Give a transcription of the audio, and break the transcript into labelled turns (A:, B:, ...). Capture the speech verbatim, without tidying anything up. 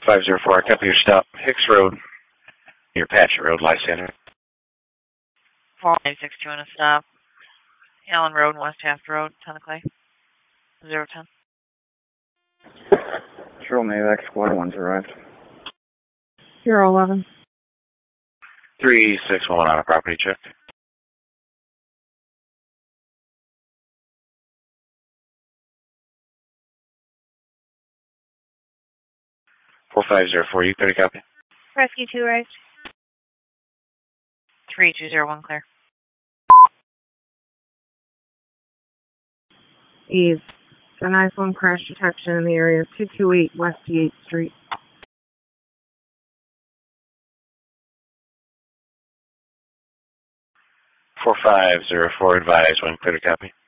A: five zero four, I copy your stop. Hicks Road, near Patchett Road, Lysander.
B: four nine six two on a stop. Allen Road and West Taft Road, Ton of Clay. zero ten.
C: Patrol Navac, Squad one's arrived.
D: zero eleven.
A: three six one on a property check. four five zero four, you clear to copy?
E: Rescue two, right?
B: three two zero one, clear.
D: Eve. An iPhone crash detection in the area of two two eight West eighth Street.
A: four five zero four, advise when clear to copy.